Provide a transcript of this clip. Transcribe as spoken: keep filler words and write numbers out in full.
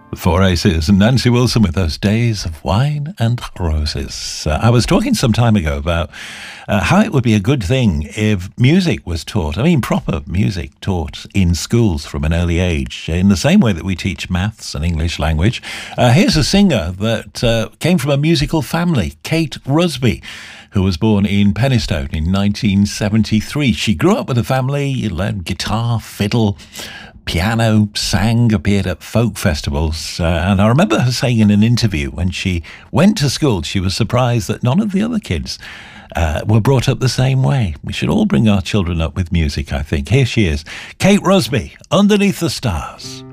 Four Aces and Nancy Wilson with those Days of Wine and Roses. Uh, I was talking some time ago about uh, how it would be a good thing if music was taught, I mean proper music taught in schools from an early age, in the same way that we teach maths and English language. Uh, here's a singer that uh, came from a musical family, Kate Rusby, who was born in Penistone in nineteen seventy-three. She grew up with a family, learned guitar, fiddle, piano, sang, appeared at folk festivals, uh, and I remember her saying in an interview when she went to school she was surprised that none of the other kids uh, were brought up the same way. We should all bring our children up with music, I think. Here she is, Kate Rusby, Underneath the Stars.